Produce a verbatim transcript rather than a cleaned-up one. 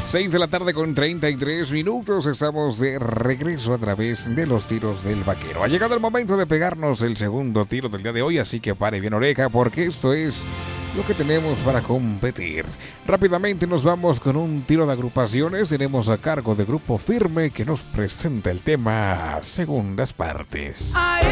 seis de la tarde con treinta y tres minutos. Estamos de regreso a través de los tiros del vaquero. Ha llegado el momento de pegarnos el segundo tiro del día de hoy, así que pare bien oreja porque esto es lo que tenemos para competir. Rápidamente nos vamos con un tiro de agrupaciones. Tenemos a cargo de Grupo Firme que nos presenta el tema Segundas Partes.